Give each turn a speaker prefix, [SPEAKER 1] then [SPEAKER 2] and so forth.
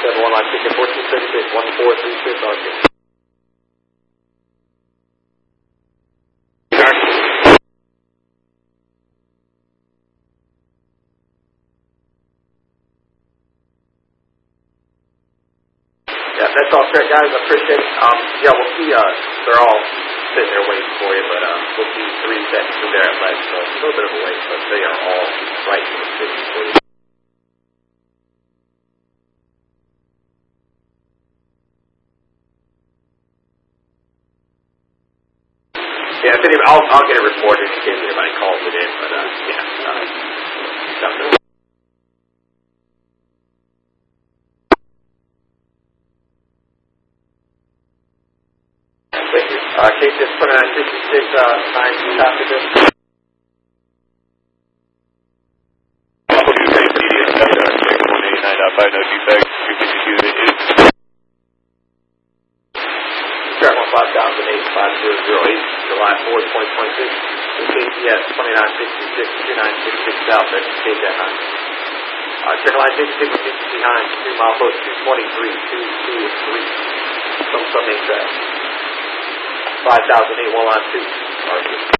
[SPEAKER 1] 571 line ticket 1436 1436 Arctic. Yeah, that's all correct, guys. I appreciate it. Yeah, we'll see. They're all sitting there waiting for you, but we'll see 3 seconds from there at left. So it's a little bit of a wait, but they are all right in the city for you. Yeah, if anybody, I'll get it reported in case anybody calls it in, but yeah, something. Thank you. Case is 2966, 9 copy this. Track 15008, July 4th, 2026. The KCS 2966, 2966 South, that's KCS 9. Check line 66 behind, 2 mile close to 23, 2, 2, 3. Some 8 track. 5008, 1 line 2.